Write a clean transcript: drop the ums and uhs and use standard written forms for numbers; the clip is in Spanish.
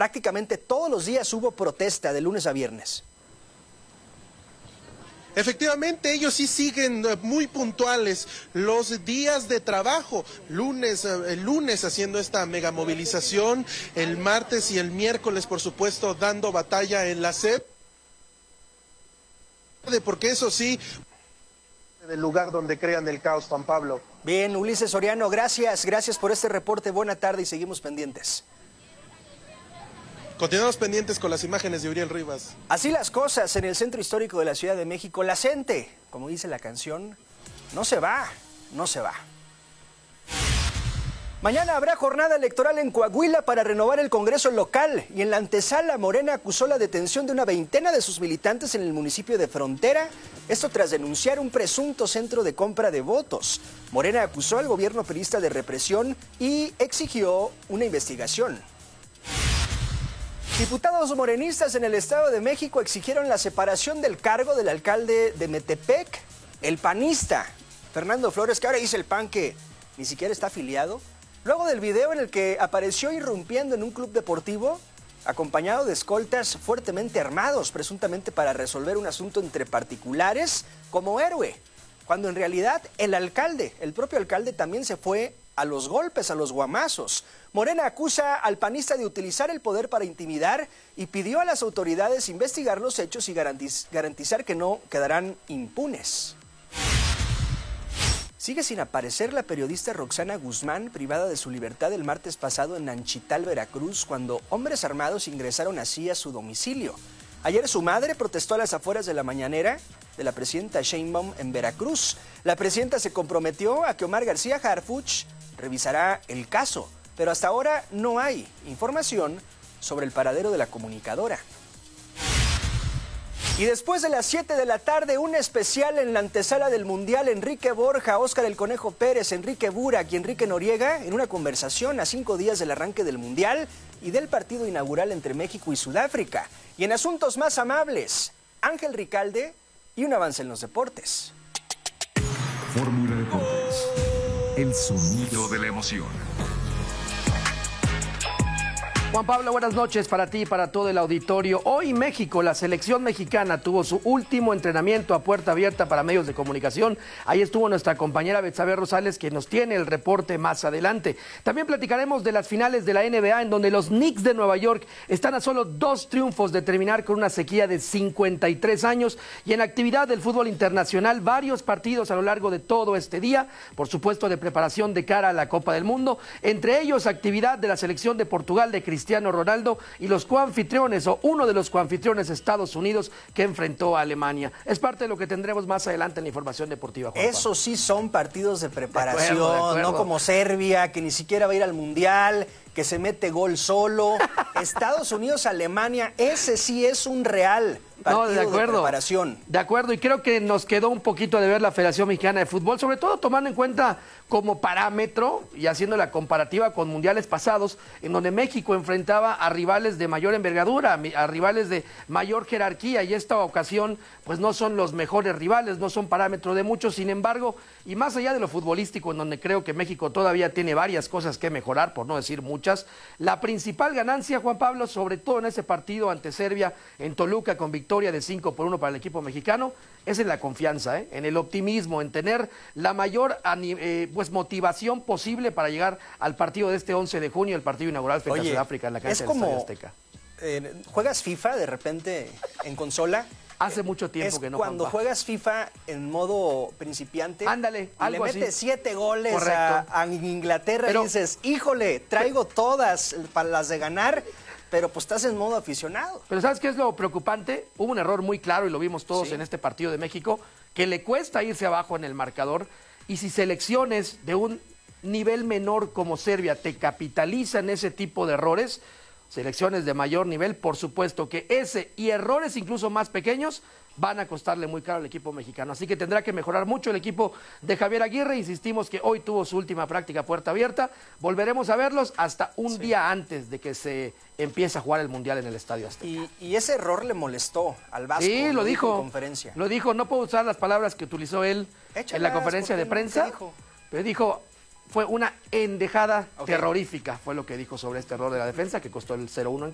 prácticamente todos los días hubo protesta de lunes a viernes. Efectivamente, ellos sí siguen muy puntuales los días de trabajo. El lunes haciendo esta mega movilización, el martes y el miércoles, por supuesto, dando batalla en la SEP. Porque eso sí, del lugar donde crean el caos, Juan Pablo. Bien, Ulises Soriano, gracias por este reporte. Buena tarde y seguimos pendientes. Continuamos pendientes con las imágenes de Uriel Rivas. Así las cosas en el centro histórico de la Ciudad de México. La gente, como dice la canción, no se va. Mañana habrá jornada electoral en Coahuila para renovar el Congreso local y en la antesala Morena acusó la detención de una veintena de sus militantes en el municipio de Frontera, esto tras denunciar un presunto centro de compra de votos. Morena acusó al gobierno priista de represión y exigió una investigación. Diputados morenistas en el Estado de México exigieron la separación del cargo del alcalde de Metepec, el panista Fernando Flores, que ahora dice el PAN que ni siquiera está afiliado, luego del video en el que apareció irrumpiendo en un club deportivo, acompañado de escoltas fuertemente armados, presuntamente para resolver un asunto entre particulares como héroe, cuando en realidad el propio alcalde también se fue a los golpes, a los guamazos. Morena acusa al panista de utilizar el poder para intimidar y pidió a las autoridades investigar los hechos y garantizar que no quedarán impunes. Sigue sin aparecer la periodista Roxana Guzmán, privada de su libertad el martes pasado en Nanchital, Veracruz, cuando hombres armados ingresaron así a su domicilio. Ayer su madre protestó a las afueras de la mañanera de la presidenta Sheinbaum en Veracruz. La presidenta se comprometió a que Omar García Harfuch revisará el caso, pero hasta ahora no hay información sobre el paradero de la comunicadora. Y después de las 7 de la tarde, un especial en la antesala del Mundial. Enrique Borja, Óscar el Conejo Pérez, Enrique Burak y Enrique Noriega en una conversación a 5 días del arranque del Mundial y del partido inaugural entre México y Sudáfrica. Y en asuntos más amables, Ángel Ricalde y un avance en los deportes. Fórmula Deportes, el sonido de la emoción. Juan Pablo, buenas noches para ti y para todo el auditorio. Hoy México, la selección mexicana tuvo su último entrenamiento a puerta abierta para medios de comunicación. Ahí estuvo nuestra compañera Betsabe Rosales, que nos tiene el reporte más adelante. También platicaremos de las finales de la NBA, en donde los Knicks de Nueva York están a solo 2 triunfos de terminar con una sequía de 53 años. Y en actividad del fútbol internacional, varios partidos a lo largo de todo este día, por supuesto de preparación de cara a la Copa del Mundo. Entre ellos, actividad de la selección de Portugal de Cristiano Ronaldo y los coanfitriones o uno de los coanfitriones Estados Unidos que enfrentó a Alemania. Es parte de lo que tendremos más adelante en la información deportiva, Juan Pablo. Eso sí son partidos de preparación, de acuerdo. No como Serbia, que ni siquiera va a ir al Mundial, que se mete gol solo. Estados Unidos, Alemania, ese sí es un real partido de preparación. De acuerdo, y creo que nos quedó un poquito de ver la Federación Mexicana de Fútbol, sobre todo tomando en cuenta como parámetro y haciendo la comparativa con mundiales pasados, en donde México enfrentaba a rivales de mayor envergadura, a rivales de mayor jerarquía, y esta ocasión pues no son los mejores rivales, no son parámetro de muchos. Sin embargo, y más allá de lo futbolístico, en donde creo que México todavía tiene varias cosas que mejorar, por no decir muchas, la principal ganancia, Juan Pablo, sobre todo en ese partido ante Serbia en Toluca con victoria de 5-1 para el equipo mexicano, es en la confianza, en el optimismo, en tener la mayor motivación posible para llegar al partido de este 11 de junio, el partido inaugural frente a Sudáfrica en la cancha del Estadio Azteca. ¿Juegas FIFA de repente en consola? Hace mucho tiempo que no. Cuando juegas FIFA en modo principiante, ándale, algo le metes así. 7 goles a Inglaterra, pero, y dices, híjole, traigo todas para las de ganar, pero pues estás en modo aficionado. Pero ¿sabes qué es lo preocupante? Hubo un error muy claro y lo vimos todos en este partido de México, que le cuesta irse abajo en el marcador, y si selecciones de un nivel menor como Serbia te capitalizan ese tipo de errores, selecciones de mayor nivel, por supuesto que ese y errores incluso más pequeños van a costarle muy caro al equipo mexicano. Así que tendrá que mejorar mucho el equipo de Javier Aguirre. Insistimos que hoy tuvo su última práctica a puerta abierta. Volveremos a verlos hasta un día antes de que se empiece a jugar el Mundial en el Estadio Azteca. Y ese error le molestó al Vasco. Sí, lo dijo. En conferencia. Lo dijo, no puedo usar las palabras que utilizó él en la conferencia de prensa. Pero dijo, fue una endejada terrorífica, fue lo que dijo sobre este error de la defensa que costó el 0-1 en